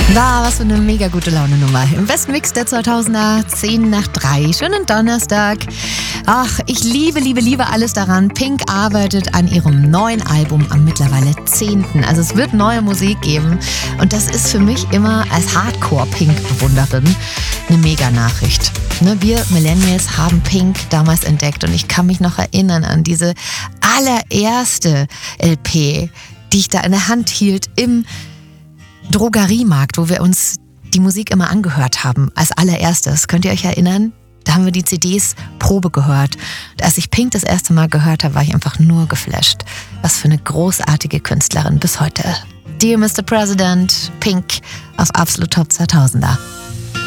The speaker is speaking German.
Was für eine mega gute Laune-Nummer. Im besten Mix der 2000er, 10 nach 3. Schönen Donnerstag. Ach, ich liebe alles daran. Pink arbeitet an ihrem neuen Album am mittlerweile 10. Also es wird neue Musik geben. Und das ist für mich immer als Hardcore-Pink-Bewunderin eine Mega-Nachricht. Ne, wir Millennials haben Pink damals entdeckt und ich kann mich noch erinnern an diese allererste LP, die ich da in der Hand hielt im Drogeriemarkt, wo wir uns die Musik immer angehört haben, als allererstes. Könnt ihr euch erinnern? Da haben wir die CDs Probe gehört. Und als ich Pink das erste Mal gehört habe, war ich einfach nur geflasht. Was für eine großartige Künstlerin bis heute. Dear Mr. President, Pink auf Absolut Top 2000er.